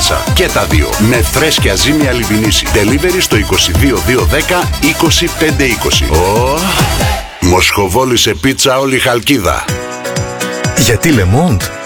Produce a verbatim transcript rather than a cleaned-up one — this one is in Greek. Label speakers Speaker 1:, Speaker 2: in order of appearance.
Speaker 1: πίτσα. Και τα δύο. Με φρέσκια ζύμια λιβινίση. Delivery στο είκοσι δύο δύο δέκα είκοσι πέντε είκοσι. Oh. Μοσχοβόλη σε πίτσα όλη Χαλκίδα.
Speaker 2: Γιατί Le Monde?